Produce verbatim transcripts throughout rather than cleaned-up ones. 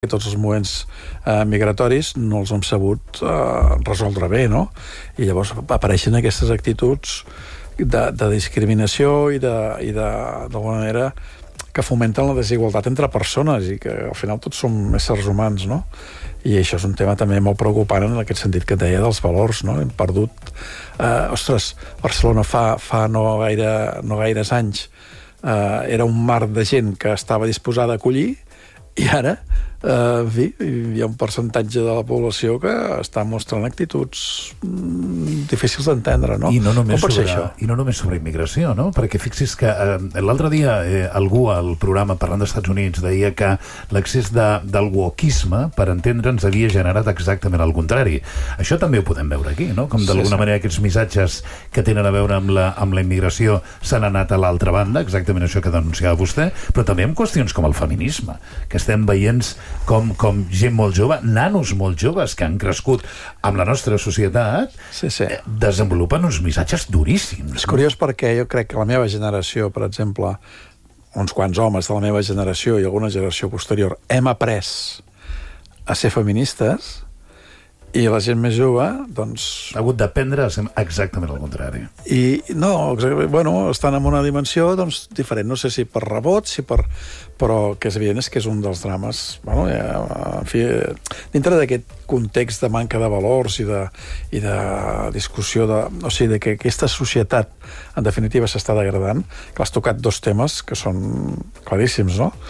tots els moviments eh, migratoris no els hem sabut eh, resoldre bé, no? I llavors apareixen aquestes actituds de, de discriminació i de, i de, d'alguna manera que fomenten la desigualtat entre persones i que al final tots som éssers humans, no? I això és un tema també molt preocupant en aquest sentit que et deia dels valors, no? Hem perdut... Eh, ostres, Barcelona fa, fa no, gaire, no gaires anys eh, era un mar de gent que estava disposada a acollir i ara, eh, en fi, hi ha un percentatge de la població que està mostrant actituds mm, difícils d'entendre, no? I no només Com pot ser sobre, això? I no només sobre immigració, no? Perquè fixis que eh, l'altre dia eh, algú al programa parlant dels Estats Units deia que l'accés de, del wokisme, per entendre'ns, havia generat exactament el contrari. Això també ho podem veure aquí, no? Com d'alguna sí, sí. manera aquests missatges que tenen a veure amb la, amb la immigració s'han anat a l'altra banda, exactament això que denunciava vostè, però també amb qüestions com el feminisme, que estem veient com, com gent molt jove, nanos molt joves que han crescut amb la nostra societat, sí, sí. desenvolupen uns missatges duríssims. És curiós perquè jo crec que la meva generació, per exemple, uns quants homes de la meva generació i alguna generació posterior, hem après a ser feministes i la gent més jove, doncs... Ha hagut d'aprendre a ser exactament el contrari. I, no, bueno, estan en una dimensió, doncs, diferent. No sé si per rebot, si per... Però que és evident és que és un dels drames... Bueno, ja, en fi, dintre d'aquest context de manca de valors i de, i de discussió de... O sigui, de que aquesta societat, en definitiva, s'està degradant, que has tocat dos temes que són claríssims, no?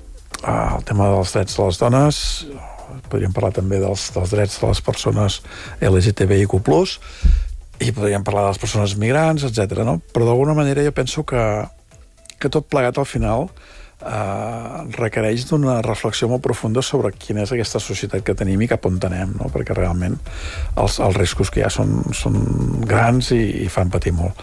El tema dels drets de les dones... podríem parlar també dels, dels drets de les persones L G T B I Q plus, i podríem parlar de les persones migrants, etcètera, no? Però d'alguna manera jo penso que, que tot plegat al final eh, requereix d'una reflexió molt profunda sobre quina és aquesta societat que tenim i cap on anem, no? Perquè realment els, els riscos que hi ha són, són grans i, i fan patir molt.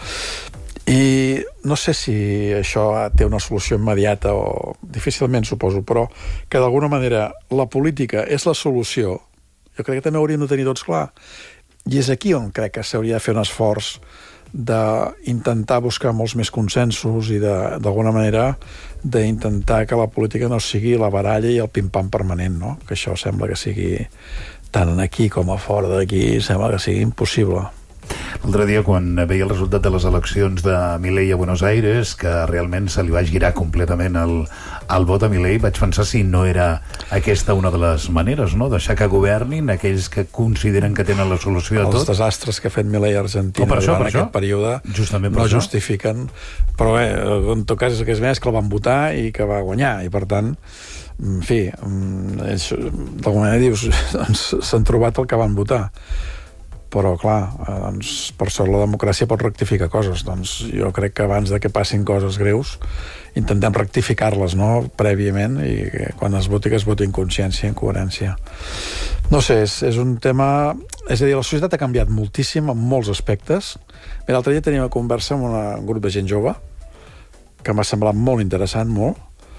I no sé si això té una solució immediata o difícilment, suposo, però que d'alguna manera la política és la solució, jo crec que també hauríem de tenir tots clar. I és aquí on crec que s'hauria de fer un esforç d'intentar buscar molts més consensos i d'alguna manera d'intentar que la política no sigui la baralla i el pim-pam permanent, no? Que això sembla que sigui tant aquí com a fora d'aquí, sembla que sigui impossible. L'altre dia, quan veia el resultat de les eleccions de Milei a Buenos Aires, que realment se li va girar completament el, el vot a Milei, vaig pensar si no era aquesta una de les maneres, no? Deixar que governin aquells que consideren que tenen la solució a tot. Els desastres que ha fet Milei a Argentina per això, durant per aquest això. període Justament per no això. justifiquen, però bé, en tot cas és que és més que el van votar i que va guanyar, i per tant, en fi, ells d'alguna manera dius, doncs s'han trobat el que van votar. Però, clar, doncs, per sort la democràcia pot rectificar coses. Doncs jo crec que abans de que passin coses greus intentem rectificar-les, no?, prèviament, i que quan es voti, que es voti en consciència, en coherència. No sé, és, és un tema... És a dir, la societat ha canviat moltíssim en molts aspectes. L'altre dia teníem una conversa amb una, un grup de gent jove que m'ha semblat molt interessant, molt,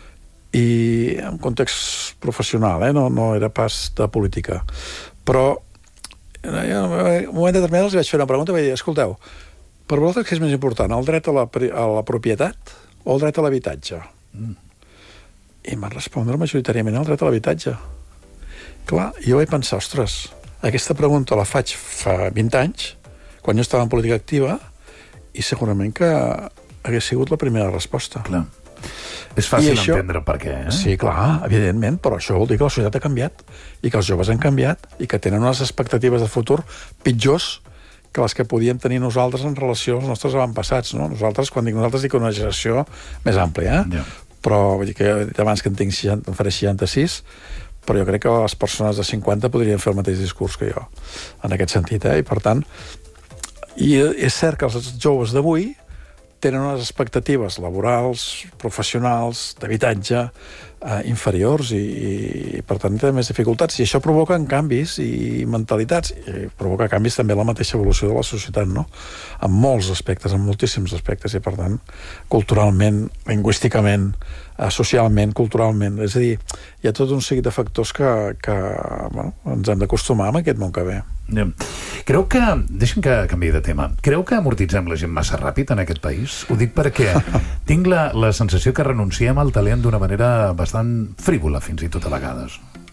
i en context professional, eh? no, no era pas de política. Però en un moment determinat els vaig fer una pregunta i vaig dir, escolteu, per vosaltres què és més important, el dret a la, a la propietat o el dret a l'habitatge? Mm. I m'han respondre majoritàriament el dret a l'habitatge. Clar, jo vaig pensar, ostres, aquesta pregunta la faig fa vint anys, quan jo estava en política activa, i segurament que hagués sigut la primera resposta. Clar. És fàcil això, entendre per què, eh? Sí, clar, evidentment, però això vol dir que la societat ha canviat i que els joves han canviat i que tenen unes expectatives de futur pitjors que les que podíem tenir nosaltres en relació als nostres avantpassats, no? Nosaltres, quan dic nosaltres, dic una generació més àmplia, eh? Yeah. Però vull dir que he dit abans que en tinc seixanta, en faré seixanta-sis, però jo crec que les persones de cinquanta podrien fer el mateix discurs que jo, en aquest sentit, eh? I per tant, i és cert que els joves d'avui tenen unes expectatives laborals, professionals, d'habitatge, eh, inferiors i, i, per tant, tenen més dificultats. I això provoca canvis i mentalitats. I provoca canvis també en la mateixa evolució de la societat, no? En molts aspectes, en moltíssims aspectes, i, per tant, culturalment, lingüísticament, eh, socialment, culturalment. És a dir, hi ha tot un seguit de factors que, que bueno, ens hem d'acostumar amb aquest món que ve. Creu que, deixa'm que canviï de tema, creu que amortitzem la gent massa ràpid en aquest país? Ho dic perquè tinc la, la sensació que renunciem al talent d'una manera bastant frívola, fins i tot a vegades.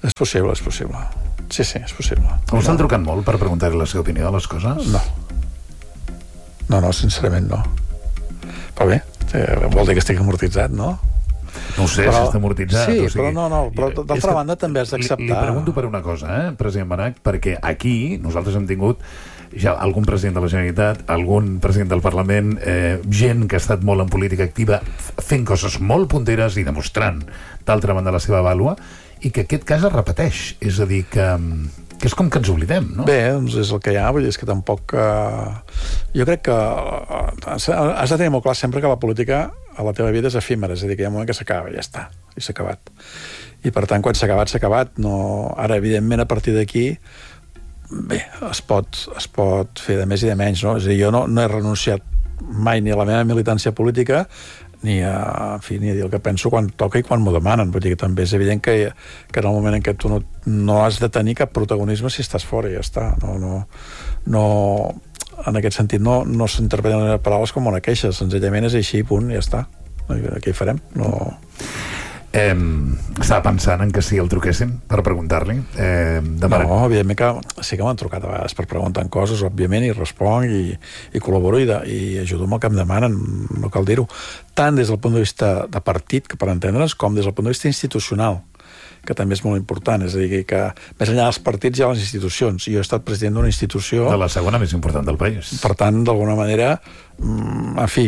És possible, és possible. Sí, sí, és possible. Us han trucat molt per preguntar-li la seva opinió de les coses? No. No, no, sincerament no. Però bé, vol dir que estic amortitzat, no? No ho sé, però, si està amortitzat. Sí, o sigui, però no, no, però d'altra banda també has d'acceptar. Li, li pregunto per una cosa, eh, president Benach, perquè aquí nosaltres hem tingut ja algun president de la Generalitat, algun president del Parlament, eh, gent que ha estat molt en política activa, fent coses molt punteres i demostrant, d'altra banda, la seva vàlua, i que aquest cas es repeteix. És a dir, que, que és com que ens oblidem, no? Bé, doncs és el que hi ha, vull dir, és que tampoc... Eh, jo crec que eh, has de tenir molt clar sempre que la política a la teva vida és efímera, és a dir, que hi ha un moment que s'acaba, ja està, i s'ha acabat. I per tant, quan s'ha acabat, s'ha acabat. No... Ara, evidentment, a partir d'aquí, bé, es pot, es pot fer de més i de menys, no? És a dir, jo no, no he renunciat mai ni a la meva militància política, ni a, en fi, ni a dir el que penso quan toca i quan m'ho demanen. Vull dir que també és evident que, que en el moment en què tu no, no has de tenir cap protagonisme si estàs fora, ja està. No, no, no, en aquest sentit no, no s'interpreten les paraules com una queixa, senzillament és així, punt, ja està. Què hi farem? No... Eh, estava pensant en que si el truquessin per preguntar-li. Eh, no, evidentment que sí que m'han trucat a vegades per preguntar coses, òbviament, i responc i, i col·laboro i, de, i ajudo amb el que em demanen, no cal dir-ho, tant des del punt de vista de partit, que per entendre's, com des del punt de vista institucional, que també és molt important, és a dir, que més enllà dels partits hi ha les institucions. Jo he estat president d'una institució... De la segona més important del país. Per tant, d'alguna manera, en fi,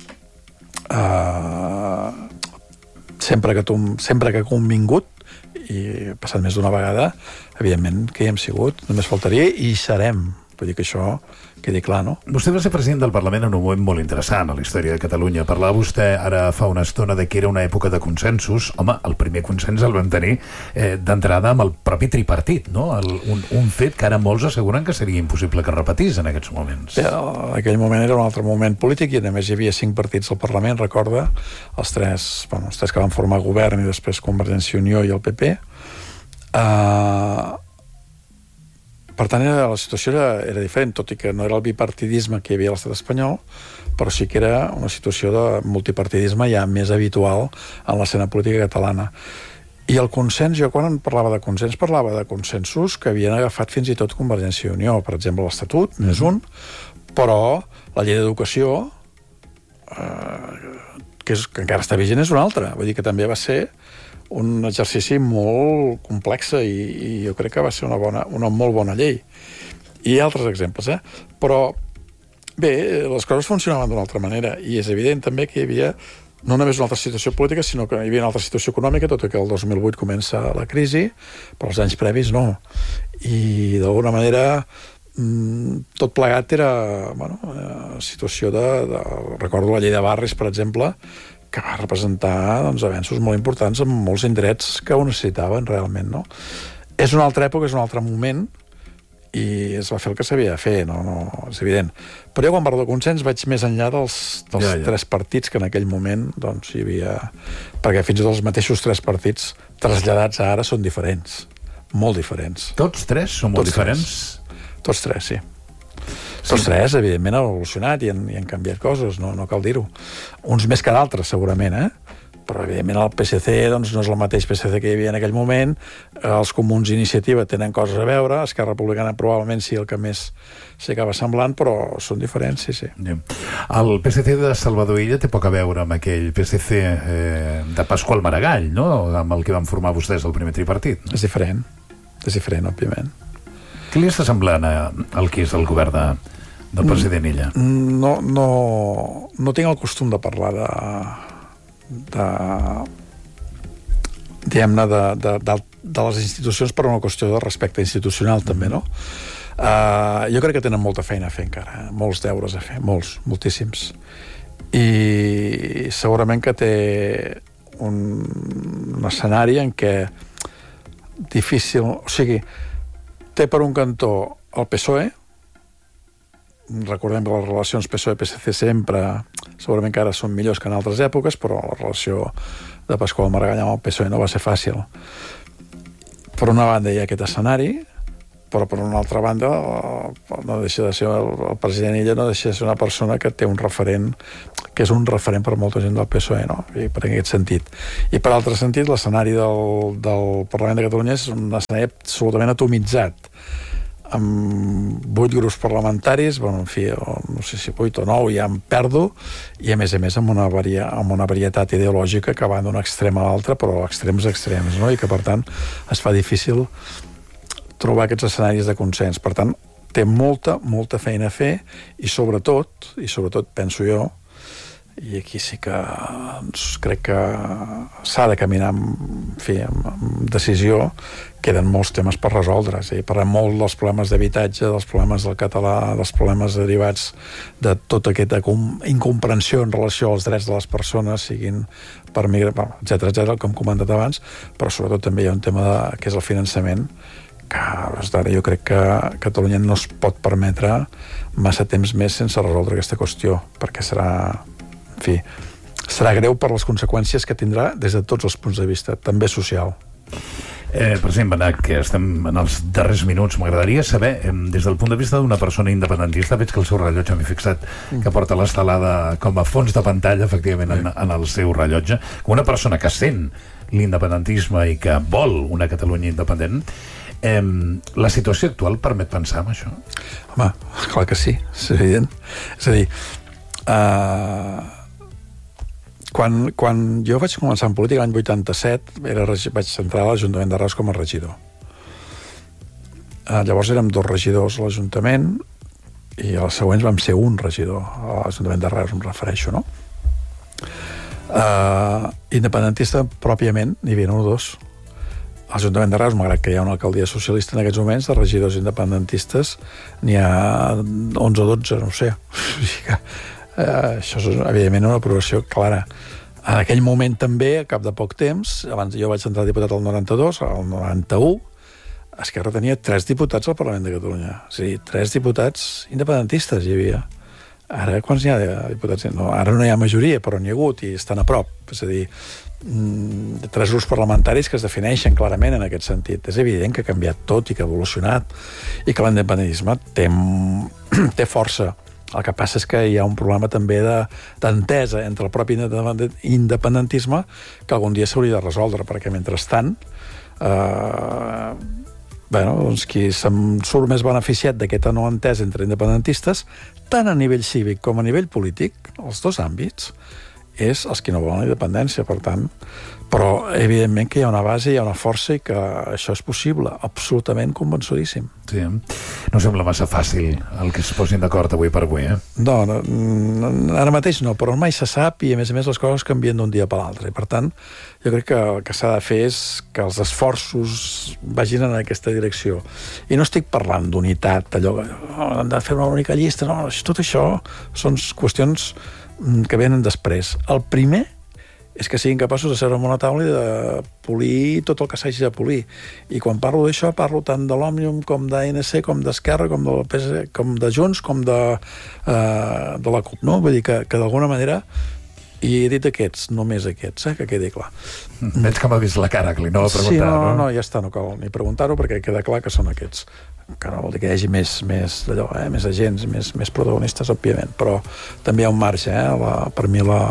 eh, sempre que, tu, sempre que he convingut, i he passat més d'una vegada, evidentment que hi hem sigut, només faltaria, i hi serem. Vull dir que això quedi clar, no? Vostè va ser president del Parlament en un moment molt interessant a la història de Catalunya. Parlava vostè ara fa una estona de que era una època de consensos. Home, el primer consens el vam tenir eh, d'entrada amb el propi tripartit, no? El, un, un fet que ara molts asseguren que seria impossible que repetís en aquests moments. Bé, aquell moment era un altre moment polític i a més hi havia cinc partits al Parlament, recorda, els tres, bueno, els tres que van formar govern i després Convergència i Unió i el P P. Uh, per tant, era, la situació era, era diferent, tot i que no era el bipartidisme que hi havia a l'estat espanyol, però sí que era una situació de multipartidisme ja més habitual en l'escena política catalana. I el consens, jo quan parlava de consens, parlava de consensos que havien agafat fins i tot Convergència i Unió, per exemple l'Estatut, n'és un, però la llei d'educació, eh, que, és, que encara està vigent, és una altra. Vull dir que també va ser un exercici molt complex i, i jo crec que va ser una, bona, una molt bona llei. I hi ha altres exemples, eh? Però, bé, les coses funcionaven d'una altra manera i és evident també que hi havia no només una altra situació política, sinó que hi havia una altra situació econòmica, tot i que el dos mil vuit comença la crisi, però els anys previs no. I d'alguna manera tot plegat era, bueno, una situació de, de... Recordo la llei de barris, per exemple, que va representar doncs, avenços molt importants en molts indrets que ho necessitaven realment, no? És una altra època, és un altre moment i es va fer el que s'havia de fer, no, no, és evident. Però jo quan parlo de consens vaig més enllà dels, dels ja, ja. tres partits que en aquell moment doncs, hi havia... Perquè fins i tot els mateixos tres partits traslladats a ara són diferents, molt diferents. Tots tres són molt Tots diferents? Tres. Tots tres, sí. Tots tres, evidentment, han evolucionat i han, i han canviat coses, no, no cal dir-ho. Uns més que d'altres, segurament, eh? Però, evidentment, el P S C doncs, no és el mateix P S C que hi havia en aquell moment. Els comuns d'Iniciativa tenen coses a veure, Esquerra Republicana probablement sí el que més s'hi acaba semblant, però són diferents, sí, sí. El P S C de Salvador Illa té poc a veure amb aquell P S C eh, de Pasqual Maragall, no? Amb el que van formar vostès el primer tripartit. No? És diferent, és diferent, òbviament. Què li està semblant al que és el govern de, del president Illa? No, no, no tinc el costum de parlar de... de diguem-ne, de, de, de, de les institucions per una qüestió de respecte institucional, també, no? Uh, jo crec que tenen molta feina a fer encara, molts deures a fer, molts, moltíssims. I segurament que té un, un escenari en què difícil... O sigui, té per un cantó el P S O E, recordem que les relacions P S O E-P S C sempre, segurament que ara són millors que en altres èpoques, però la relació de Pasqual Maragall amb el P S O E no va ser fàcil. Per una banda hi ha aquest escenari, però per una altra banda no deixa de ser el, el president Illa no deixa de ser una persona que té un referent que és un referent per molta gent del P S O E, no? I per aquest sentit. I per altre sentit, l'escenari del, del Parlament de Catalunya és un escenari absolutament atomitzat, amb vuit grups parlamentaris, bueno, en fi, no sé si vuit o nou, ja em perdo, i a més a més amb una, varia, amb una varietat ideològica que va d'un extrem a l'altre, però extrems extrems, no? I que per tant es fa difícil trobar aquests escenaris de consens. Per tant, té molta, molta feina a fer, i sobretot, i sobretot penso jo, i aquí sí que doncs, crec que s'ha de caminar amb, en fi, amb, amb decisió. Queden molts temes per resoldre, és a dir, parlem molt dels problemes d'habitatge, dels problemes del català, dels problemes derivats de tota aquesta incomprensió en relació als drets de les persones, siguin per migrar, etcètera, etcètera, com he comentat abans, però sobretot també hi ha un tema de, que és el finançament, que ara jo crec que Catalunya no es pot permetre massa temps més sense resoldre aquesta qüestió, perquè serà, en fi, serà greu per les conseqüències que tindrà des de tots els punts de vista, també social. Eh, president Benach, que estem en els darrers minuts, m'agradaria saber, eh, des del punt de vista d'una persona independentista, veig que el seu rellotge, m'he fixat, que porta l'estelada com a fons de pantalla, efectivament, en, en el seu rellotge, com una persona que sent l'independentisme i que vol una Catalunya independent, eh, la situació actual permet pensar en això? Home, clar que sí, és evident. És a dir, eh... Quan, quan jo vaig començar en política l'any vuitanta-set, era, vaig entrar a l'Ajuntament de Reus com a regidor. Eh, llavors érem dos regidors a l'Ajuntament i els següents vam ser un regidor a l'Ajuntament de Reus, em refereixo, no? Eh, independentista, pròpiament, n'hi havia un o dos. A l'Ajuntament de Reus, malgrat que hi ha una alcaldia socialista en aquests moments, de regidors independentistes n'hi ha onze o dotze, no ho sé. Uh, això és evidentment una aprovació clara. En aquell moment també, a cap de poc temps, abans jo vaig entrar diputat al noranta-dos, al noranta-u, Esquerra tenia tres diputats al Parlament de Catalunya. És a dir, tres diputats independentistes hi havia. Ara, quants n'hi ha de diputats? No, ara no hi ha majoria, però n'hi ha hagut i estan a prop. És a dir, mm, tres grups parlamentaris que es defineixen clarament en aquest sentit. És evident que ha canviat tot i que ha evolucionat i que l'independentisme té, té força. El que passa és que hi ha un problema també d'entesa entre el propi independentisme que algun dia s'hauria de resoldre, perquè mentrestant eh, bueno, doncs qui se'n surt més beneficiat d'aquesta no entesa entre independentistes, tant a nivell cívic com a nivell polític, els dos àmbits, és els qui no volen la independència, per tant. Però, evidentment, que hi ha una base, hi ha una força i que això és possible, absolutament convençudíssim. Sí, no sembla massa fàcil el que es posin d'acord avui per avui, eh? No, no, ara mateix no, però mai se sap i, a més a més, les coses canvien d'un dia per l'altre. I, per tant, jo crec que el que s'ha de fer és que els esforços vagin en aquesta direcció. I no estic parlant d'unitat, allò que oh, hem de fer una única llista, no, tot això són qüestions que venen després. El primer és que siguin capaços de seure en una taula i de polir tot el que s'hagi de polir. I quan parlo d'això, parlo tant de l'Òmnium com d'A N C, com d'Esquerra, com del P S, com de Junts, com de, uh, de la CUP, no? Vull dir que, que d'alguna manera, i he dit aquests, només aquests, eh, que quedi clar. Veig que m'ha vist la cara, que li no va preguntar, sí, no, no? no, ja està, no cal ni preguntar-ho, perquè queda clar que són aquests. Que no vol dir que hi hagi més, més d'allò, eh, més agents, més, més protagonistes, òbviament, però també hi ha un marge, eh, la, per mi la...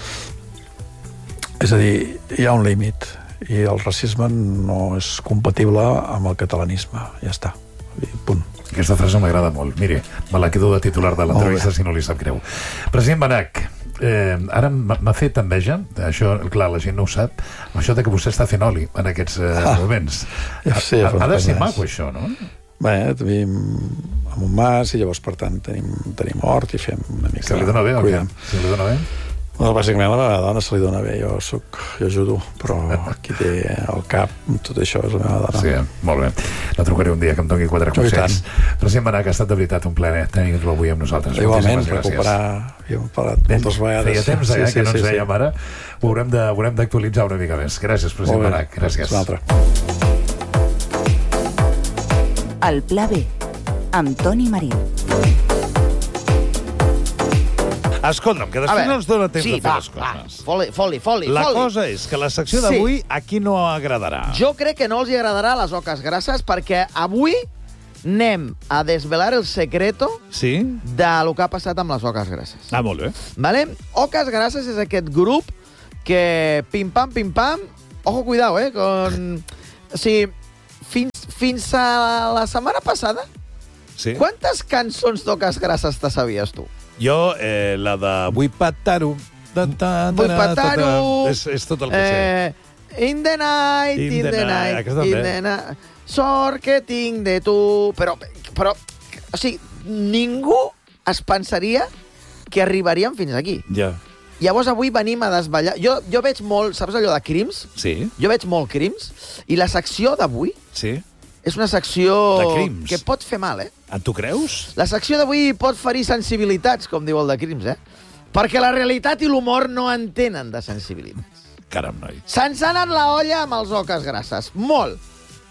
És a dir, hi ha un límit i el racisme no és compatible amb el catalanisme. Ja està. I punt. Aquesta frase m'agrada molt. Miri, me la quedo de titular de l'entrevista si no li sap greu. President Benach, eh, ara m'ha fet enveja, això, clar, la gent no ho sap, això de que vostè està fent oli en aquests eh, ah, moments. Ja sé, ha, ha de ser maco, això, no? Bé, vivim en un mas i llavors, per tant, tenim, tenim hort i fem una mica... Se li dona bé o què? Se li dona bé? Bueno, bàsicament a la meva dona se li dona bé, jo soc, jo ajudo, però qui té el cap, tot això és la meva dona. Sí, molt bé. La trucaré un dia que em doni quatre consells. President Benach, ha estat de veritat un plaer tenir-lo avui amb nosaltres. Igualment, recuperar, jo hem parlat moltes vegades. Feia temps eh, sí, sí, que no ens sí, veiem sí. Ara, ho haurem de, haurem d'actualitzar una mica més. Gràcies, president Benach, gràcies. Una altra. El Pla B, amb Toni Marín. Escolta'm, que després no ens dona temps sí, de fer va, les coses. Va, foli, foli, foli. La foli. cosa és que la secció d'avui sí. A qui no agradarà? Jo crec que no els hi agradarà a les oques grasses perquè avui anem a desvelar el secreto Sí? de lo que ha passat amb les oques grasses. Ah, molt bé. Vale? Oques grasses és aquest grup que pim-pam, pim-pam... Ojo, cuidado, eh? Con... O sigui, fins, fins a la setmana passada, Sí. quantes cançons d'oques grasses te sabies tu? Jo, eh, la de Vull patar-ho... Vull patar-ho... És, és tot el que sé. Eh, in the night, in, In the the night, night, aquesta in també. the night. Sort que tinc de tu... Però, però, o sigui, ningú es pensaria que arribaríem fins aquí. Ja. Llavors avui venim a desvetllar... Jo, jo veig molt... Saps allò de crims? Sí? Jo veig molt crims. I la secció d'avui Sí? és una secció De crims. que pot fer mal, eh? Ah, tu creus? La secció d'avui pot ferir sensibilitats, com diu el de crims, eh? Perquè la realitat i l'humor no entenen de sensibilitats. Caram, noi. Se'ns ha anat la olla amb els oques grasses. Molt.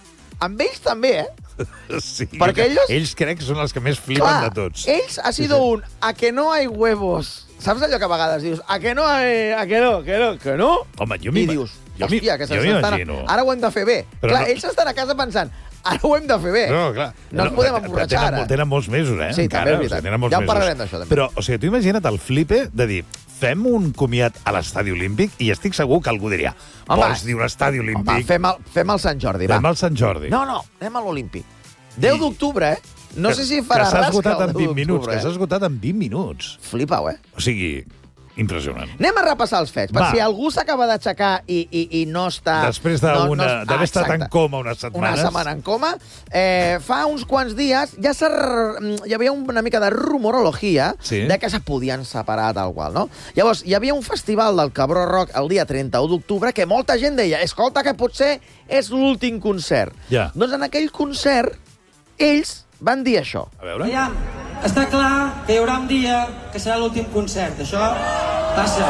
Amb ells també, eh? Sí, Perquè jo- ells- Ells crec que són els que més flipen Clar, de tots. ells ha sido Sí, sí. un a que no hay huevos. Saps allò que a vegades dius? A que no hay... A que no, que no, que no? Home, jo I m'ima- dius, jo m'hi- hòstia, que jo se'ns estan... m'imagino. Ara ho hem de fer bé. Però Clar, no- ells estan a casa pensant, ara ho hem de fer bé. No, clar. No ens podem però emborratxar, tenen, ara. Tenen molts mesos, eh? Sí, encara, també és o veritat. sigui, tenen molts Ja en mesos. parlarem d'això, també. Però, o sigui, tu imagina't el flipe de dir fem un comiat a l'estadi olímpic i estic segur que algú diria Home, vols dir un estadi Home, olímpic? fem el, fem el Sant Jordi, va. Fem el Sant Jordi. No, no, anem a l'Olímpic. deu d'octubre, eh? No sé si Que farà s'ha rasca esgotat el en deu vint minuts, d'octubre, que s'ha eh? esgotat en vint minuts. Flipau, eh? O sigui, impressionant. Anem a repassar els fets, per Va. si algú s'acaba d'aixecar i, i, i no està... Després no, d'una- no, d'haver estat exacte. en coma unes Una setmanes. setmana en coma. Eh, fa uns quants dies ja s'ha r- hi havia una mica de rumorologia Sí. de que se podien separar tal qual, no? Llavors, hi havia un festival del Cabró Rock el dia trenta-u d'octubre que molta gent deia escolta, que potser és l'últim concert. Ja. Doncs en aquell concert, ells van dir això. A veure. Aviam, està clar que hi haurà un dia que serà l'últim concert. Això passa.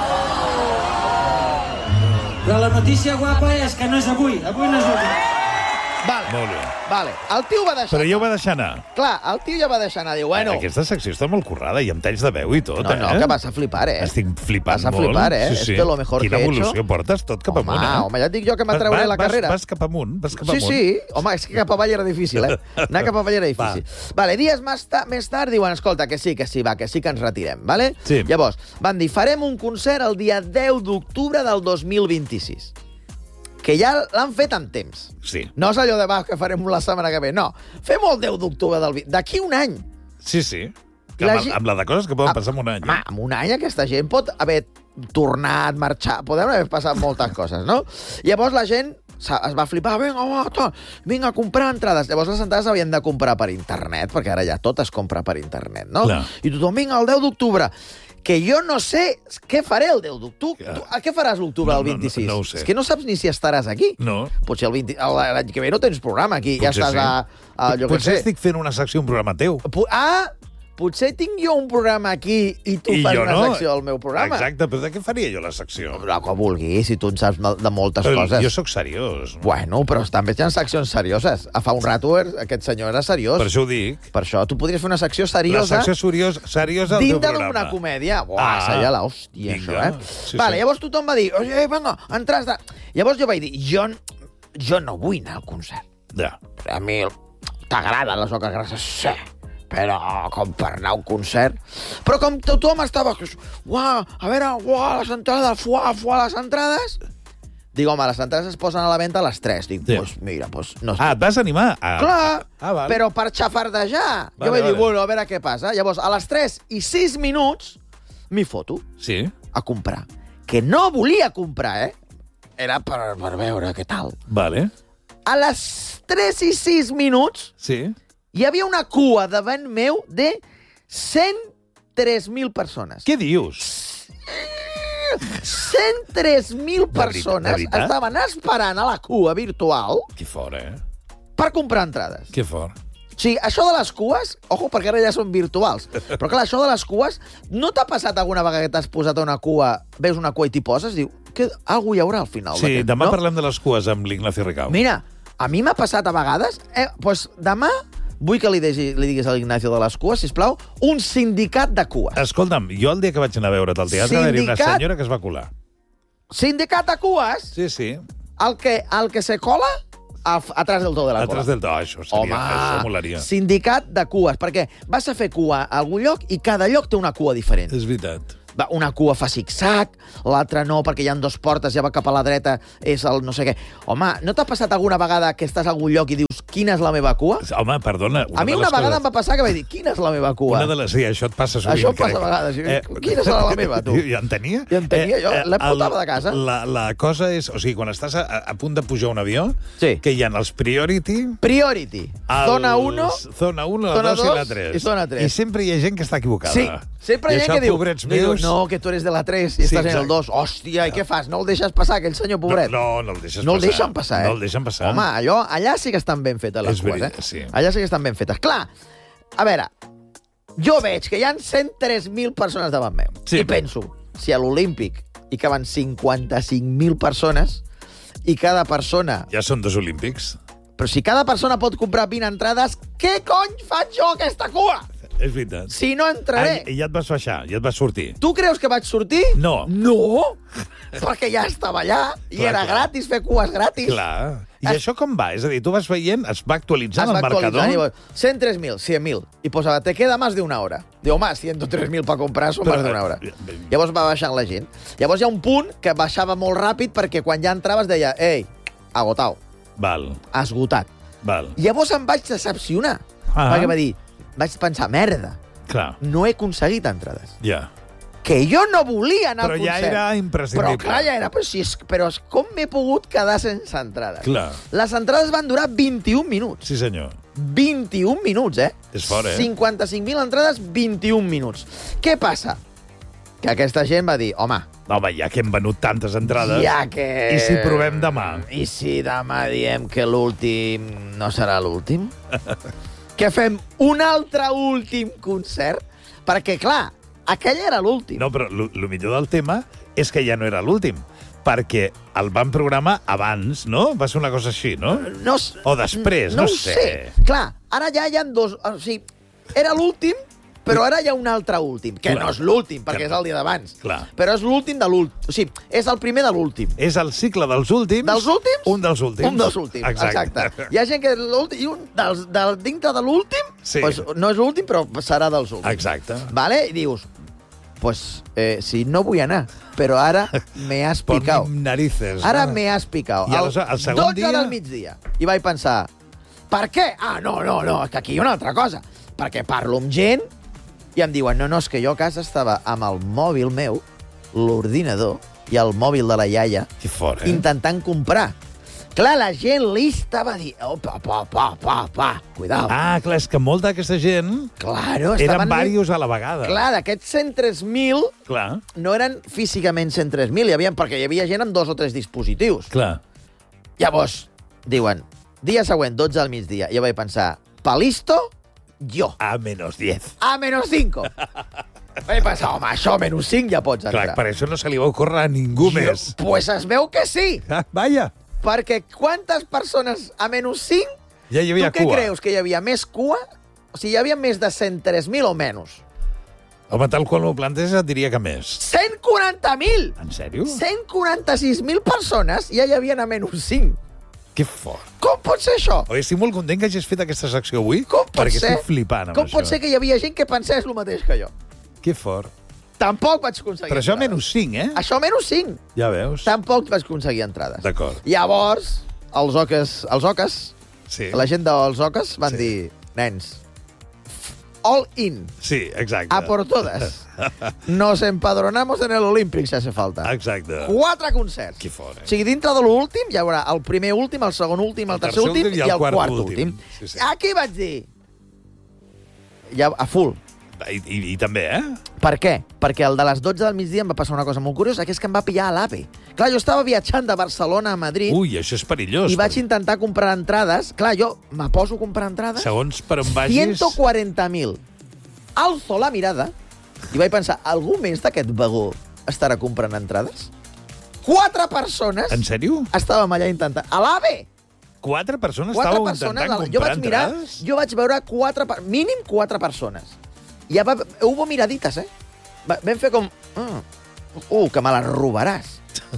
Però la notícia guapa és que no és avui. Avui no és l'últim. Vale, Molt bé. vale. El tio va deixar... Però ja ho va deixar anar. Clar, el tio ja va deixar anar. Diu, bueno... Aquesta secció està molt currada i amb talls de veu i tot, No, eh? no, que vas a flipar, eh? Estic flipant Vas a molt. flipar, eh? Sí, sí. És de lo mejor Quina que he evolució hecho. portes tot cap Home, amunt, eh? home, ja et dic jo que m'atrauré Va- la vas, carrera. Vas cap amunt, vas cap Sí, amunt. sí. Home, és que cap avall era difícil, eh? Anar cap avall era difícil. Vale, dies més, ta més tard diuen, escolta, que sí, que sí, va, que sí que ens retirem, vale? Sí. Llavors, van dir, farem un concert el dia deu d'octubre del dos mil vint-i-sis. Que ja l'han fet amb temps. Sí. No és allò de, va, que farem la setmana que ve. No, fem el deu d'octubre del... vint- D'aquí un any. Sí, sí. Que La amb, gent- amb la de coses que poden Ah, passar en un any. Home, en un any aquesta gent pot haver tornat, marxar, poden haver passat moltes coses, no? Llavors la gent s'ha- es va flipar, vinga, va, to, vinga, a comprar entrades. Llavors les entrades s'havien de comprar per internet, perquè ara ja tot es compra per internet, no? Clar. I tothom, vinga, el deu d'octubre. Que jo no sé què faré el deu d'octubre. Ja. Tu, a què faràs l'octubre No, del no, no, vint-i-sis? no ho sé. És que no saps ni si estaràs aquí. No. Potser el vint l'any que ve no tens programa aquí, ja Potser estàs sí. a, a allò que Potser sé. estic fent una secció, un programa teu. Pu- Ah, potser tinc jo un programa aquí i tu I fas jo una no. secció del meu programa. Exacte, però de què faria jo la secció? Però que vulguis, si tu en saps mal- de moltes Però coses. jo sóc seriós. Bueno, però també hi ha seccions serioses. A fa un rato aquest senyor era seriós. Per això ho dic. Per això tu podries fer una secció La seriosa secció seriós, seriosa del teu dintre programa. d'una comèdia. Buah, Ah, seria l'hòstia, això, vinga. eh? Sí, vale, sí. llavors tothom va dir, oye, venga, entres de... Llavors jo vaig dir, jo, jo no vull anar al concert. Ja. A mi t'agraden les oques grasses, sí, però com per anar a un concert. Però com tothom estava... Uah, a veure, uah, les entrades, fuà, fuà, les entrades... Dic, home, les entrades es posen a la venda a les tres. Dic, Sí. doncs pues mira, doncs... No Ah, et vas animar? Ah, Clar, ah, val. però per xafardejar. Vale, jo vaig dir, vale. bueno, a veure què passa. Llavors, a les tres i sis minuts, m'hi foto Sí? a comprar. Que no volia comprar, eh? Era per, per veure què tal. Vale. A les tres i sis minuts Sí. hi havia una cua davant meu de cent tres mil persones. Què dius? cent tres mil De veritat, persones de veritat? estaven esperant a la cua virtual Que fort, eh? per comprar entrades. Que fort. O sigui, això de les cues, ojo, perquè ara ja són virtuals, però clar, això de les cues, no t'ha passat alguna vegada que t'has posat a una cua, veus una cua i t'hi poses, diu, que algú hi haurà al final Sí, d'aquest, demà no? parlem de les cues amb l'Ignacio Ricau. Mira, a mi m'ha passat a vegades, eh, doncs demà vull que li, degi, li diguis a l'Ignacio de les cues, sisplau, un sindicat de cues. Escolta'm, jo el dia que vaig anar a veure't al teatre va haver-hi una Sindicat? senyora que es va colar. Sindicat de cues? Sí, sí. El que, el que se cola a, atrás del todo de la cola. Atrás del todo, això seria, Home, això molaria. sindicat de cues, perquè vas a fer cua a algun lloc i cada lloc té una cua diferent. És veritat. Va, una cua fa zig-zag, l'altra no, perquè hi ha dos portes, ja va cap a la dreta, és el no sé què. Home, no t'ha passat alguna vegada que estàs a algun lloc i dius, quina és la meva cua? Home, perdona. A mi una vegada coses... em va passar que vaig dir, quina és la meva cua? Una de les... Sí, això et passa sovint. Això em passa a vegades. Eh, quina és la meva, tu? Ja en tenia? Ja en tenia, jo. La portava de casa. La, la cosa és... O sigui, quan estàs a, a punt de pujar un avió, sí. que hi ha els priority... Priority. Els, zona uno... Zona uno, la dos i la tres. I zona tres. I sempre hi ha gent que està equivocada. Sí. Sempre hi ha gent que diu, diu, no, que tu eres de la tres i sí, estàs exacte. en el dos. Hòstia, i què fas? No el deixes passar, aquell senyor pobret? No, no, no el deixes no passar. No el deixen passar, eh? No el deixen passar. Home, allò, allà sí que estan ben fetes les cues, eh? Sí. Allà sí que estan ben fetes. Clar, a veure, jo veig que hi ha cent tres mil persones davant meu. Sí. I penso, si a l'Olímpic hi caben cinquanta-cinc mil persones i cada persona... Ja són dos olímpics. Però si cada persona pot comprar vint entrades, què cony faig jo aquesta cua? És veritat. Si no entraré... I ja et vas baixar, ja et vas sortir. Tu creus que vaig sortir? No. No! Perquè ja estava allà i clar, era clar. gratis, fer cues gratis. Clar. I es... això com va? És a dir, tu vas veient, es va actualitzant es va el marcador? Actualitzant, cent tres mil, cent mil. I posava, te queda más de una hora. Diu, home, cent tres mil per comprar són més d'una hora. Llavors va baixant la gent. Llavors hi ha un punt que baixava molt ràpid perquè quan ja entraves deia, ei, agotau. Val. Esgotat. Val. Llavors em vaig decepcionar. Ah. Perquè va dir, vaig pensar, merda, clar. no he aconseguit entrades. Ja. Yeah. Que jo no volia anar però al concert. Però ja era imprescindible. Però clar, ja era. Però, si és, però és, com m'he pogut quedar sense entrades? Clar. Les entrades van durar vint-i-un minuts. Sí, senyor. vint-i-un minuts, eh? És fort, eh? cinquanta-cinc mil entrades, vint-i-un minuts. Què passa? Que aquesta gent va dir, home... Home, ja que hem venut tantes entrades... Ja que... I si provem demà? I si demà diem que l'últim no serà l'últim? Que fem un altre últim concert? Perquè, clar, aquell era l'últim. No, però el millor del tema és que ja no era l'últim, perquè el van programar abans, no? Va ser una cosa així, no? no o després, no, no sé. sé. Clar, ara ja hi ha dos... O sigui, era l'últim, però ara hi ha un altre últim, que clar. no és l'últim, perquè clar. és el dia d'abans. Però és l'últim de l'últim. O sigui, és el primer de l'últim. És el cicle dels últims. Dels últims? Un dels últims. Un dels últims, exacte. exacte. Hi ha gent que l'últim, i un dels, del, dintre de l'últim, sí. pues, no és l'últim, però serà dels últims. Exacte. Vale? I dius, pues, eh, si no vull anar, però ara me has picao. Por narices. Ara no? me has picao. I el, el segon dotze dia... del migdia. I vaig pensar, per què? Ah, no, no, no, que aquí hi ha una altra cosa. Perquè parlo amb gent i em diuen, no, no, és que jo a casa estava amb el mòbil meu, l'ordinador i el mòbil de la iaia, fort, eh? intentant comprar. Clar, la gent lista va dir, opa, pa, pa, pa, pa, cuidao. Ah, clar, és que molta d'aquesta gent claro, eren diversos a la vegada. Clar, d'aquests cent tres mil clar. no eren físicament cent tres mil, hi havia, perquè hi havia gent amb dos o tres dispositius. Clar. Llavors, diuen, dia següent, dotze al migdia, i jo vaig pensar, palisto, jo. A menos diez. A menos cinco. Vaig pensar, home, això a menys cinc ja pots entrar. Clar, per això no se li va ocórrer a ningú jo, més. Pues es veu que sí. Ah, vaja. Perquè quantes persones a menys cinc... Ja hi havia tu què cua. creus, que hi havia més cua? O sigui, hi havia més de cent tres mil o menys? Home, tal qual m'ho planteges, et diria que més. cent quaranta mil! En sèrio? cent quaranta-sis mil persones ja hi havien a menys cinc. Que fort. Com pot ser això? Oh, estic molt content que hagis fet aquesta secció avui, Com pot perquè ser? estic flipant amb Com això. pot ser que hi havia gent que pensés el mateix que jo? Que fort. Tampoc vaig aconseguir Però això entrades. menys cinc, eh? Això menys cinc. Ja veus. Tampoc vaig aconseguir entrades. D'acord. Llavors, els oques, els oques sí. la gent dels oques van sí. dir, nens, all in. Sí, exacte. A por todas. Nos empadronamos en el Olímpic, si hace falta. Exacte. Quatre concerts. Que fort, eh? O sigui, dintre de l'últim hi haurà el primer últim, el segon últim, el, el tercer últim i el, i el quart, quart últim. últim. Sí, sí. Aquí vaig dir, ja a full. I, i, I també, eh? Per què? Perquè el de les dotze del migdia em va passar una cosa molt curiosa, que és que em va pillar a l'AVE. Clar, jo estava viatjant de Barcelona a Madrid... Ui, això és perillós. I vaig intentar comprar entrades. Clar, jo me poso a comprar entrades... Segons per on vagis... ciento quaranta mil. Alzo la mirada i vaig pensar, algú més d'aquest vagó estarà comprant entrades? Quatre persones... En sèrio? Estàvem allà intentant... A l'AVE! Quatre persones quatre estàveu persones, intentant comprar jo vaig mirar, entrades? Jo vaig veure quatre... Mínim quatre persones. Ja va, hubo miradites, eh? Va, vam fer com... Uh, uh, que me les robaràs.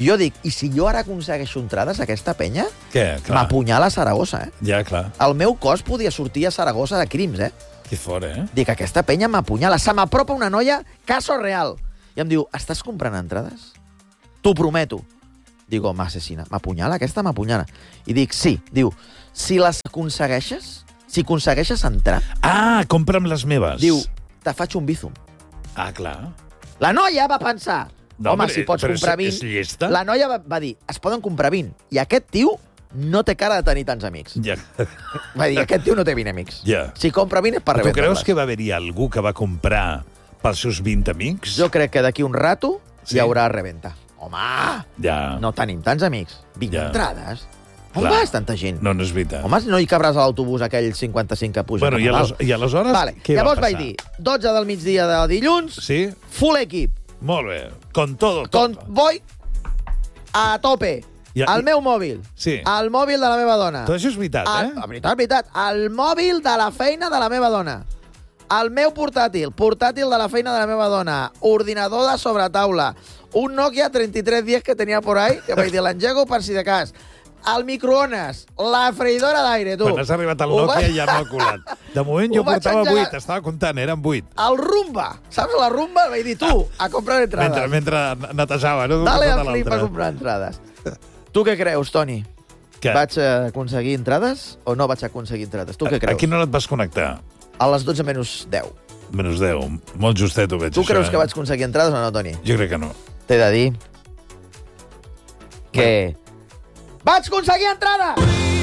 Jo dic, i si jo ara aconsegueixo entrades a aquesta penya, Què? Clar. m'apunyala a Saragossa, eh? Ja, clar. El meu cos podia sortir a Saragossa de crims, eh? Que fort, eh? Dic, aquesta penya m'apunyala. Se m'apropa una noia, caso real. I em diu, estàs comprant entrades? T'ho prometo. Digo, m'assassina. M'apunyala? Aquesta m'apunyala. I dic, sí. Diu, si les aconsegueixes, si aconsegueixes entrar... Ah, compra'm les meves. Diu, te faig un bízum. Ah, clar. La noia va pensar, No, home, però- si pots però comprar és- vint... és llesta? La noia va, va dir, es poden comprar vint. I aquest tio no té cara de tenir tants amics. Ja. Va dir, aquest tio no té vint amics. Ja. Si compra vint és per Tu rebentar-les. creus que va haver-hi algú que va comprar pels seus vint amics? Jo crec que d'aquí un rato Sí. hi haurà reventa. Home, Ja. no tenim tants amics. vint Ja. entrades. On Clar. vas, tanta gent? No, no és veritat. Home, no hi cabràs a l'autobús aquell cinquanta-cinc que puja. Bueno, i, cap a ales, dalt. i aleshores Vale. què Llavors va passar? vaig dir, dotze del migdia de dilluns, Sí? full equip. Molt bé. Con todo, Con, todo. voy a tope. I- Al i- meu mòbil. Sí. Al mòbil de la meva dona. Tot això és veritat, Al, eh? veritat, veritat. Al mòbil de la feina de la meva dona. El meu portàtil, portàtil de la feina de la meva dona, ordinador de sobretaula, un Nokia trenta-tres diez que tenia por ahí, que vaig dir, l'engego per si de cas, el microones, la freïdora d'aire, tu. Quan has arribat al Ho Nokia vaig- ja no ha colat. De moment jo Ho vaig portava engegar- vuit, estava comptant, eren vuit. El rumba, saps la rumba? Vaig dir, tu, a comprar entrades. Mentre, mentre netejava, no? Dale D'una al cosa flip a l'altra. comprar entrades. Tu què creus, Toni? Què? Vaig eh, aconseguir entrades o no vaig aconseguir entrades? Tu què A creus? quina hora et vas connectar? A les dotze menys deu. Menys deu. Molt justet ho veig, Tu això, creus eh? que vaig aconseguir entrades o no, Toni? Jo crec que no. T'he de dir que... Vaig aconseguir entrada!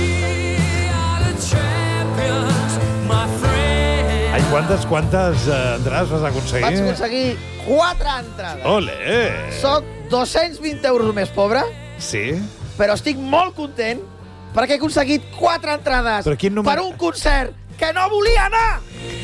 Ai, quantes, quantes uh, entrades vas aconseguir? Vaig aconseguir quatre entrades. Ole! Soc dos-cents vint euros més pobre, Sí? però estic molt content perquè he aconseguit quatre entrades Però quin número- per un concert que no volia anar!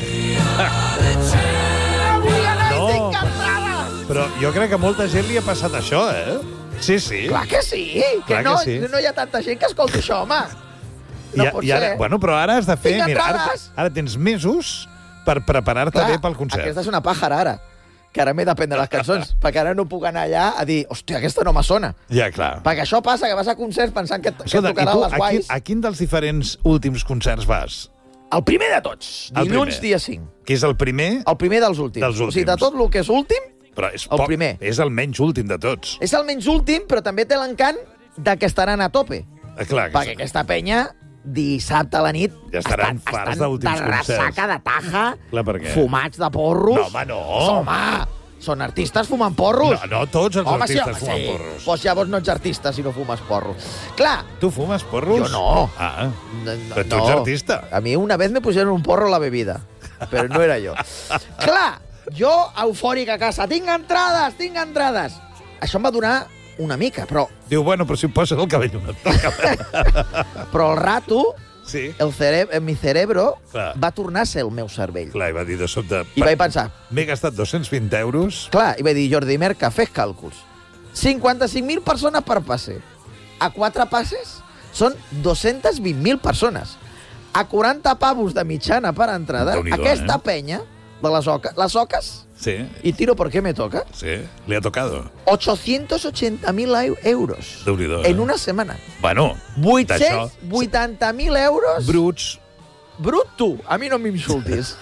No volia anar No. i tinc entrades! Però jo crec que a molta gent li ha passat això, eh? Sí, sí. Clar que sí, que, Clar que no, sí. no hi ha tanta gent que escolti això, home. No I, pot i ara, ser. bueno, però ara has de fer... Tinc Mira, ara, entrades. ara tens mesos per preparar-te bé pel concert. Aquesta és una pàjara, ara. Que ara m'he d'aprendre les cançons, perquè ara no puc anar allà a dir, hòstia, aquesta no me sona. Ja, clar. Perquè això passa, que vas a concerts pensant que, que Escolta, i tocaran tu, les a quin, guais. a quin dels diferents últims concerts vas? El primer de tots, El dilluns, primer. dia cinc. Que és el primer, El primer dels últims. Dels O sigui, de últims. tot el que és últim, però és el poc, primer. és el menys últim de tots. és el menys últim, però també té l'encant de que estaran a tope. Ah, clar, Perquè aquesta penya, dissabte a la nit, Ja estaran farts d'últims de concerts. ressaca, de taja, Clar, per què? fumats de porros. No, home, no. Home, són artistes fumant porros. No, no tots els home, artistes sí, fumen sí. porros. Doncs llavors no ets artista si no fumes porros. Clar, Tu fumes porros? Jo no. Ah, no, no, però tu ets artista. A mi una vez me pusieron un porro a la bebida, però no era jo. Clar, jo, eufòric a casa, tinc entrades, tinc entrades. Això em va donar una mica, però, Diu, bueno, però si em poses el cabell una toca. però el rato, Sí, el cere mi cerebro Clar. va tornar a ser el meu cervell. clar, i va dir de sobte... I vaig pensar, M'he gastat dos-cents vint euros. clar, i vaig dir, Jordi Merca, fes càlculs. cinquanta-cinc mil persones per passe. A quatre passes són dos-cents vint mil persones. A quaranta pavos de mitjana per entrada, Déu-n'hi-do, aquesta eh? penya de les oques, les oques, Sí, y tiro por qué me toca, sí, li ha tocado. ochocientos ochenta mil euros Déu-n'hi-do, eh? en una setmana. Bueno, vuit-cents vuitanta mil euros bruts. brut, tu. A mi no m'insultis.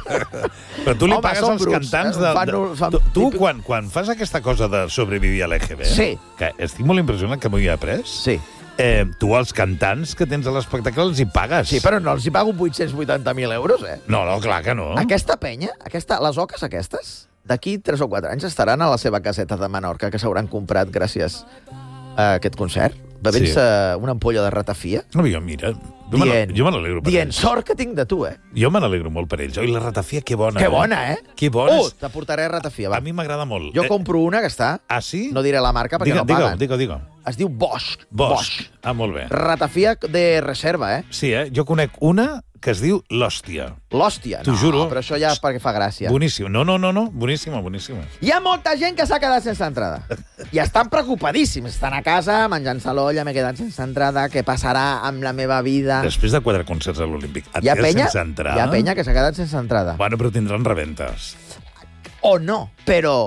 Però tu li Home, pagues són als bruts, cantants eh? de... Fan de un- fan tu, tu típic- quan, quan fas aquesta cosa de sobrevivir a l'E G B, Sí. que estic molt impressionat que m'ho hi he après, Sí. eh, tu als cantants que tens a l'espectacle els hi pagues. Sí, però no els hi pago vuit-cents vuitanta mil euros, eh? No, no, clar que no. Aquesta penya, aquesta, les oques aquestes, d'aquí tres o quatre anys estaran a la seva caseta de Menorca, que s'hauran comprat gràcies a aquest concert, bevent-se Sí. una ampolla de ratafia, No, jo, mira, jo me dient, n'al- jo me n'alegro per dient ells. sort que tinc de tu, eh? Jo me n'alegro molt per ells. Oi, la ratafia, que bona. Que bona, eh? Que bona. Uh, te portaré ratafia, va. A mi m'agrada molt. Jo compro una que està, Ah, sí? no diré la marca perquè digue, no paguen. Digue, digue, digue. Es diu Bosch. Bosch. Ah, molt bé. Ratafia de reserva, eh? Sí, eh? Jo conec una que es diu l'Hòstia. L'hòstia. T'ho no, juro. però això ja és perquè fa gràcia. Boníssim. No, no, no, no. Boníssima, boníssima. Hi ha molta gent que s'ha quedat sense entrada. I estan preocupadíssims. Estan a casa menjant-se l'olla, m'he quedat sense entrada, què passarà amb la meva vida? Després de quatre concerts a l'Olímpic, et Hi ha quedes penya, sense entrada? hi ha penya que s'ha quedat sense entrada. Bueno, però tindran rebentes. O no, però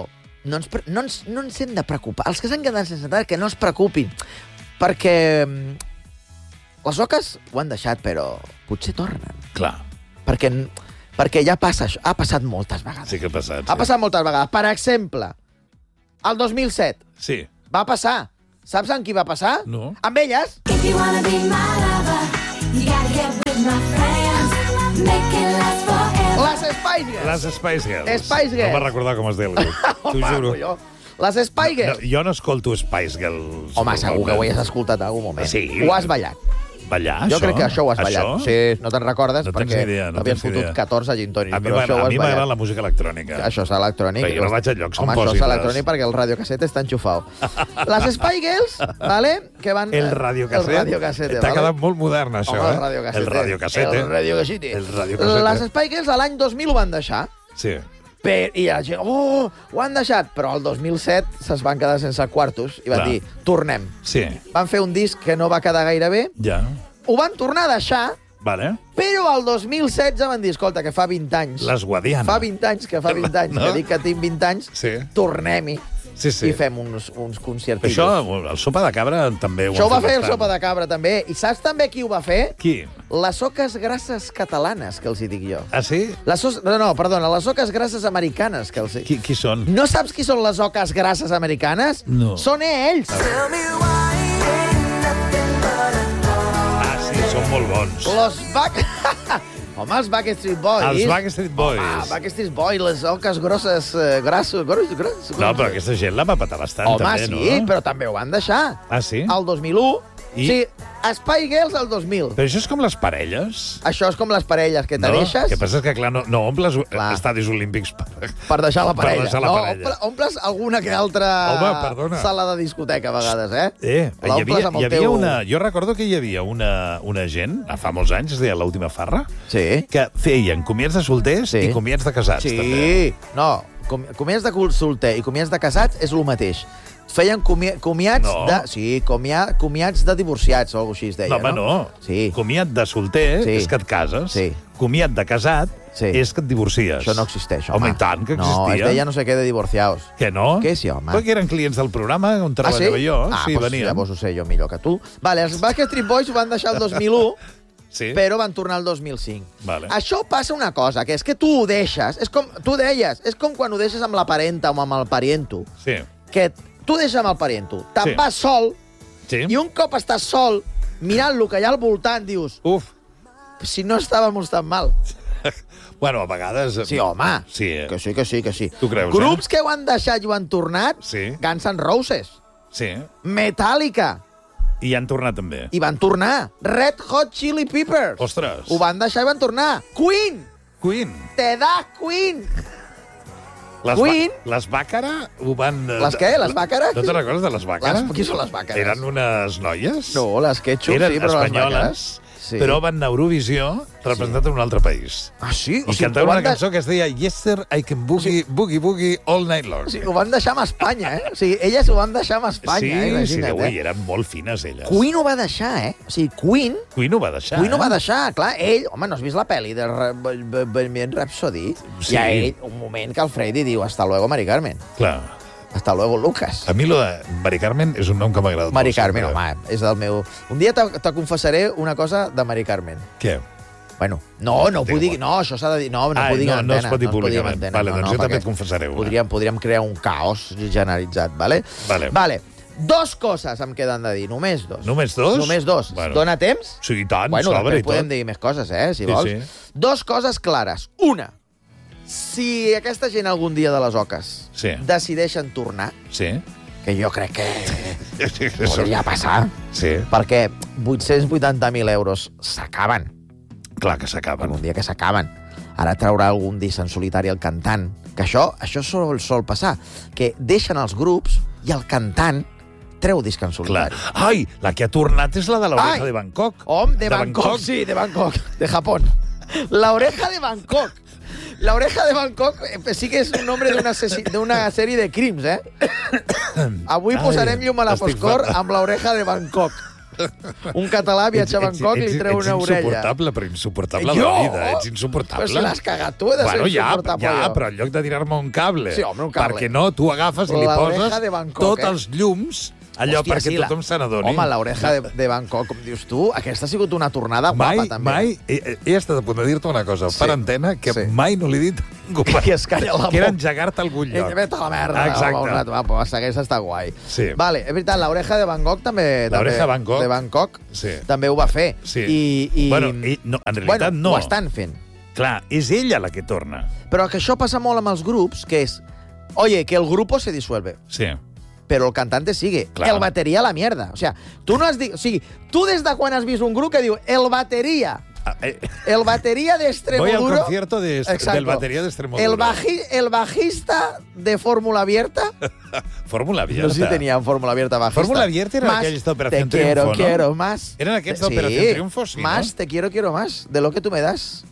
no ens, no, ens, no ens hem de preocupar. Els que s'han quedat sense entrada, que no es preocupin, perquè les oques ho han deixat, però potser tornen. Clar. Perquè, perquè ja passa això. Ha passat moltes vegades. Sí que ha passat. Sí. Ha passat moltes vegades. Per exemple, el dos mil set Sí. va passar. Saps amb qui va passar? No. Amb elles. If you wanna be my lover, you gotta get with my friends. Make it last forever. Les Spice Girls. Les Spice Girls. Spice Girls. No me'n recordar com es deia el grup. T'ho Home, juro. colló. Les Spice No, Girls. jo no escolto Spice Girls. Home, segur que ho has escoltat en algun moment. Sí. Ho has ballat. Ballar, Jo això? crec que això ho has ballat. Això? Sí, no te'n recordes, No tens perquè idea, no t'havien tens fotut idea. catorze gintònics, A mi però això ho has m'agrada ballat. la música electrònica. Això és electrònic. Però jo no vaig a llocs on Home, posin això és les- electrònic perquè el radiocasset està enxufat. Les Spice Girls, vale, que van... El radiocasset. El radiocasset, T'ha vale? quedat molt modern, això, Home, el eh? radiocasset. El radiocasset, El radiocasset. El radiocasset. Les Spice Girls a l'any dos mil ho van deixar. Sí. Per, I la gent, oh, ho han deixat. Però el dos mil set se'ls van quedar sense quartos i van Clar. dir, tornem. Sí. Van fer un disc que no va quedar gaire bé, Ja. ho van tornar a deixar, Vale. però el dos mil setze van dir, escolta, que fa vint anys... Les Guadiana. Fa vint anys, que fa vint anys, No? que dic que tinc vint anys, Sí. tornem-hi Sí, sí. i fem uns, uns concerts. Això, el sopa de cabra també ho Això ho va han fet fer el bastant. Sopa de Cabra, també. I saps també qui ho va fer? Qui? Les oques grasses catalanes, que els hi dic jo. Ah, sí? Les so... No, no, perdona, les oques grasses americanes, que els hi... Qui, qui són? No saps qui són les oques grasses americanes? No. Són ells. Ah, sí, són molt bons. Los Back... Home, els Backstreet Boys. Els Backstreet Boys. Home, Backstreet Boys, les oques grosses, eh, grassos, grossos, grossos. No, però aquesta gent la va patar bastant, Home, també, sí, no? però també ho van deixar. Ah, sí? El dos mil u. I? Sí, Spice Girls el dos mil. Però això és com les parelles? Això és com les parelles que te No? deixes El que passa és que, clar, no, no omples Clar. estadis olímpics per... per deixar la per parella. deixar la no, parella. omple- omples alguna que altra Home, perdona. sala de discoteca, a vegades, eh? Eh, hi L'omples havia, amb el hi havia teu- una... Jo recordo que hi havia una, una gent, a fa molts anys, es deia l'última farra, Sí. que feien comiats de solters Sí. i comiats de casats, Sí. també. No, com, comiats de cul- solter i comiats de casats és el mateix. Feien comi comiats No. de... Sí, comia comiats de divorciats o alguna cosa així es deia, No, home, no? no. Sí. Comiat de solter Sí. és que et cases. Sí. Comiat de casat Sí. és que et divorcies. Això no existeix, home. Home, i tant que No, es existia. deia no sé què de divorciaos. Que no? Què sí, home? Perquè eren clients del programa on Ah, sí? treballava jo. Ah, sí, doncs venien. llavors ho sé jo millor que tu. Vale, els Backstreet Boys ho van deixar el dos mil u, Sí. però van tornar el dos mil cinc. Vale. Això passa una cosa, que és que tu ho deixes, és com, tu deies, és com quan ho deixes amb la parenta o amb el pariento, Sí. que tu deixes amb el pariento, te'n Sí. vas sol, Sí. i un cop estàs sol, mirant el que hi ha al voltant, dius, Uf. si no estàvem tan mal. Bueno, a vegades... Sí, home. Sí, eh? Que sí, que sí, que sí. Tu creus, Grups que ho han deixat i ho han tornat, Sí. Guns N' Roses, Sí. Metallica, I han tornat també. i van tornar. Red Hot Chili Peppers. Ostres. Ho van deixar i van tornar. Queen. Queen. Te da Queen. Les Queen. Ba les Bàcara ho van... eh, Les què? Les Bàcares? No te'n recordes de les Bàcara? Les, qui són les Bàcares? Eren unes noies. No, les Ketchup, Eren sí, però les espanyoles, Bàcares... Sí. però van anar a Eurovisió representat en un altre país. Ah, sí? I cantaven una cançó que es deia Yester, I can boogie, boogie, boogie all night long. Sí, ho van deixar amb Espanya, eh? O sigui, elles ho van deixar amb Espanya, sí, eh? sí, Imagina't, ui, eh? eren molt fines, elles. Queen ho va deixar, eh? O sigui, Queen... Queen ho va deixar, Queen ho va eh? deixar, clar, ell... Home, no has vist la pel·li de Re- Bo- Bo- Bohemian Rhapsody? Sí. Hi ha ell, un moment que el Freddy diu hasta luego, Mari Carmen. Clar. Hasta luego, Lucas. A mi lo de Mari Carmen és un nom que m'ha agradat Mari molt. Carmen, sempre. home, és del meu... Un dia te, te confessaré una cosa de Mari Carmen. Què? Bueno, no, no ho puc dir... igual. No, això s'ha de dir... No, no Ai, ho puc dir no, en no antena. es pot dir ho puc dir en públicament. antena, Vale, doncs jo també perquè et confessaré una. Podríem, podríem crear un caos generalitzat, vale? Vale. Vale. Dos coses em queden de dir, només dos. Només dos? Només dos. Bueno. Dona temps? Sí, i tant, Bueno, s'obre i després podem tot. dir més coses, eh, si Sí, vols. sí. Dos coses clares. Una, si aquesta gent algun dia de les oques Sí. decideixen tornar, Sí. que jo crec que Sí. podria passar, Sí, perquè vuit-cents vuitanta mil euros s'acaben. clar que s'acaben. Un dia que s'acaben. Ara traurà algun disc en solitari el cantant. Que això, això sol, sol passar. Que deixen els grups i el cantant treu disc en Clar. solitari. Ai, la que ha tornat és la de l'oreja Ai! de Bangkok. Hom, de, Bangkok, sí, de Bangkok, de Japón. La oreja de Bangkok. La oreja de Bangkok eh, sí que és un nombre d'una d'una sèrie de crims, eh? Avui Ai, posarem llum a la estic foscor fatal. amb l'oreja de Bangkok. Un català viatja a Bangkok i li treu una orella. Ets insuportable, però insuportable Jo? a la vida. Ets insuportable. Però si l'has cagat tu, he de ser bueno, ja, insuportable ja, jo. però en lloc de tirar-me un cable, Sí, home, un cable. perquè no, tu agafes i li L'oreja poses de Bangkok, tots eh? els llums, allò Hòstia, perquè sí, la- tothom se n'adoni. Home, l'oreja de, de Bangkok, com dius tu, aquesta ha sigut una tornada Mai, guapa, també. mai, he, he estat a punt de dir-te una cosa Sí. per antena que Sí. mai no l'he dit a ningú. Que es calla la Que era boca. engegar-te a algun lloc. Eh, Vete a la merda. Exacte. Home, un rato, va, però segueix estar guai. Sí. Vale, és veritat, l'oreja de Bangkok també... L'oreja també- de Bangkok. De Bangkok Sí. també ho va fer. Sí. I, i... Bueno, i, no, en realitat bueno, no. ho estan fent. Clar, és ella la que torna. Però que això passa molt amb els grups, que és... Oye, que el grupo se disuelve, Sí. pero el cantante sigue. Claro. El batería a la mierda. O sea, tu no has dit... O sigui, tu des de quan has vist un grup que diu el batería... Ah, eh, El batería de Voy Extremoduro... al concierto de, Exacto. del batería de Extremoduro. El, baji, el bajista de Fórmula Abierta... Fórmula abierta. No sé si tenían Fórmula Abierta bajista. Fórmula Abierta era Más, aquells d'Operación Te quiero, Triunfo, ¿no? quiero más. Eren aquests Sí, d'Operación Triunfo, sí, Más, no? te quiero, quiero más. De lo que tú me das.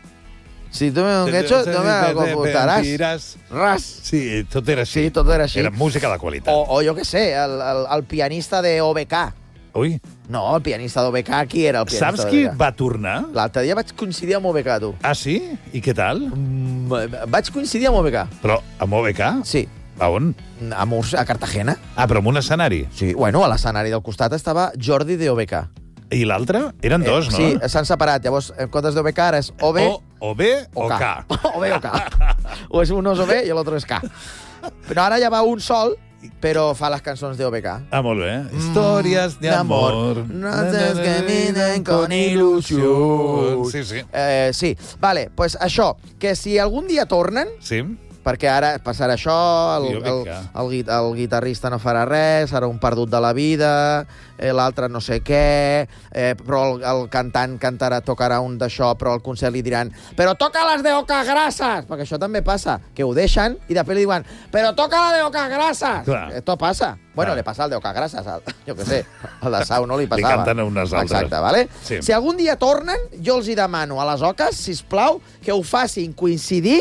Si tú me lo has hecho, no me lo computarás. Diràs... Ras. Sí, tot era així. Sí, tot era així. Era música de qualitat. O, o jo què sé, el, el, el pianista de O B K. Ui, No, el pianista d'O B K, qui era el pianista saps qui d'O B K? va tornar? L'altre dia vaig coincidir amb O B K, tu. Ah, sí? I què tal? Mm, vaig coincidir amb O B K. Però amb O B K? Sí, A on? a, Murs, a Cartagena. Ah, però amb un escenari. Sí, bueno, a l'escenari del costat estava Jordi de O B K. I l'altre? Eren dos, no? Sí, s'han separat. Llavors, en comptes d'O B K, ara és O B O, o B o, o K. K. O B o K. O és uno es O B i l'altre és K. Però ara ja va un sol, però fa les cançons de O B K. Ah, molt bé. Històries de amor. Noches que miden con ilusión. Sí, sí. Eh, sí, vale, pues això, que si algun dia tornen, Sí? perquè ara passarà això, el, Sí, jo el, crec que- el, gui- el guitarrista no farà res, serà un perdut de la vida, eh, l'altre no sé què, eh, però el, el cantant cantarà, tocarà un d'això, però al concert li diran però toca les de Oca Grasses, perquè això també passa, que ho deixen i després li diuen però toca la de Oca Grasses. Clar. Esto pasa. Bueno, Clar. le pasa al de Oca Grasses, al, jo què sé, al de Sau no li Li passava. canten a unes altres. Exacte, vale? Sí. Si algun dia tornen, jo els hi demano a les Oques, sisplau, que ho facin coincidir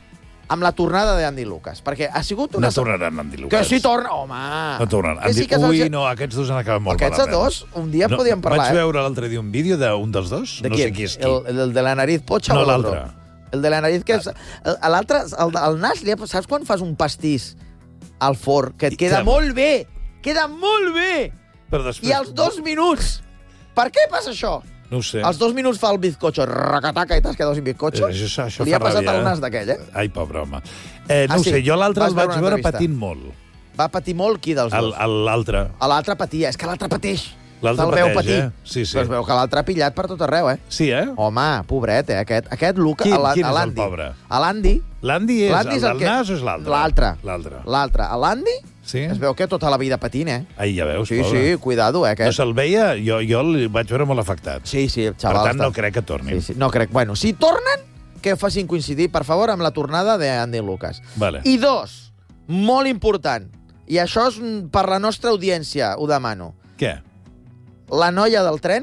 amb la tornada d'Andy Lucas, perquè ha sigut una... No tornaran Andy Lucas. Que sí torna, home! No tornaran. Que sí que se'ls- Ui, no, aquests dos han acabat molt Aquests malament. dos, un dia podíem parlar, Vaig eh? veure l'altre dia un vídeo d'un dels dos. De no quién? sé qui és qui. El, el de la nariz pocha No, o l'altre? l'altre. El de la nariz que és... el- L'altre, el, el nas, li ha- saps quan fas un pastís al forn? Que et I queda que- molt bé! Queda molt bé! Però després... I als dos minuts... Per què passa això? No ho sé. Als dos minuts fa el bizcocho, racataca, i t'has quedat sin bizcocho. Eh, això, això Li fa ha passat ràbia, al eh? nas d'aquell, eh? Ai, pobre home. Eh, no Ah, ho sí? sé, jo l'altre Vas el vaig veure una veure entrevista? patint molt. Va patir molt qui dels El- dos? el- L'altre. A l'altre patia. És que l'altre pateix. L'altre Se'l veu pateix, patir. eh? Sí, sí. Però es veu que l'altre ha pillat per tot arreu, eh? Sí, eh? Home, pobret, eh? Aquest, aquest Luca... Quin- a la- quin a és el l'Andy. pobre? A l'Andy. L'Andy és L'Andy el és el del que- nas o és l'altre? L'altre. L'altre. L'altre. A l'Andy Sí? es veu que tota la vida patint, eh? Ai, ja veus, Sí, pobre. sí, cuidado, eh? No Aquest. se'l veia, jo, jo el vaig veure molt afectat. Sí, sí, el Per xaval tant, està... no crec que torni. Sí, sí, no crec. Bueno, si tornen, que facin coincidir, per favor, amb la tornada d'Andy Lucas. Vale. I dos, molt important, i això és mm, per la nostra audiència, ho demano. Què? La noia del tren,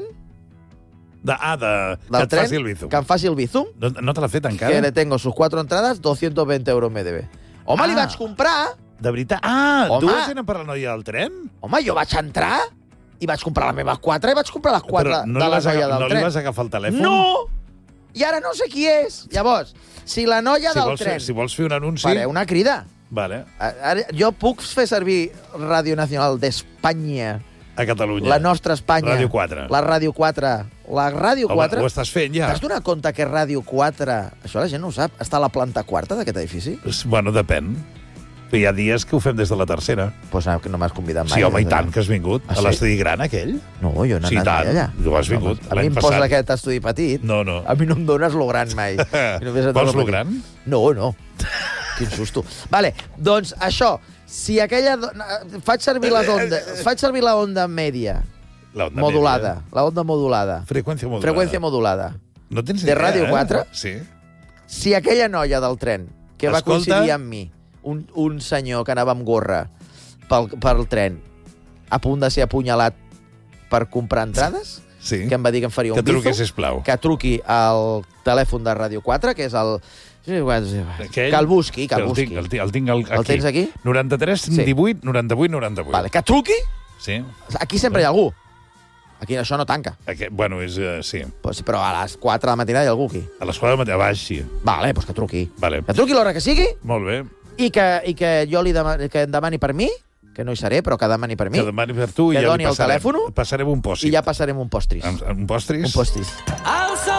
De, ah, de, que del et tren, faci el bizum. que em faci el bizum, No, no te l'ha fet que encara? le tengo sus cuatro entradas, doscientos veinte euros me debe. Home, Ah. li vaig comprar... De veritat? Ah, Home. dues eren per la noia del tren? Home, jo vaig entrar i vaig comprar les meves quatre i vaig comprar les quatre Però no, de li la vas, noia agafar, del no tren. li vas agafar el telèfon? No! I ara no sé qui és. Llavors, si la noia Si del vols, tren... si vols fer un anunci... Faré una crida. Vale, Ara, jo puc fer servir Ràdio Nacional d'Espanya, a Catalunya. la nostra Espanya. Ràdio quatre. La Ràdio quatre. La Ràdio Home, quatre... ho estàs fent ja. T'has donat compte que Ràdio quatre... Això la gent no ho sap. Està a la planta quarta d'aquest edifici? És- Bueno, depèn. Però hi ha dies que ho fem des de la tercera. Doncs pues, no m'has convidat mai. Sí, home, i tant, que has vingut. Ah, a sí? l'estudi gran, aquell? No, jo no he Sí, anat tant. mai allà. Tu has vingut A mi l'any em passat. posa aquest estudi petit. No, no. A mi no em dones lo gran mai. I només et dono Vols lo petit. gran? No, no. Quin susto. Vale, doncs això, si aquella... do- eh, Faig servir les ondes, faig servir la onda mèdia, La onda modulada, media. la onda modulada, Freqüència modulada. freqüència modulada. No tens de idea, Ràdio eh? quatre? Sí. Si aquella noia del tren, que va Escolta. coincidir amb mi, un, un senyor que anava amb gorra pel, pel tren, a punt de ser apunyalat per comprar entrades, Sí. que em va dir que em faria un Que truqui, bizum, sisplau. que truqui al telèfon de Ràdio quatre, que és el... Aquell- Que el busqui, que el el busqui. tinc, el, tinc, el tinc al- aquí. El tens aquí? noranta-tres, Sí. divuit, noranta-vuit, noranta-vuit. Vale, que truqui. Sí. Aquí sempre hi ha algú. Aquí això no tanca. Aquest, bueno, és... Uh, sí. Pues, però a les quatre de la matinada hi ha algú aquí. A les quatre de matí, a baix, sí. Vale, doncs que truqui. Vale. Que truqui l'hora que sigui Molt bé. i que, i que jo li demani, que em demani per mi, que no hi seré, però que demani per mi. Que demani per tu i que ja doni li el passarem. telèfon Passarem un pòssit. i ja passarem un postris. Un, un postris? Un postris.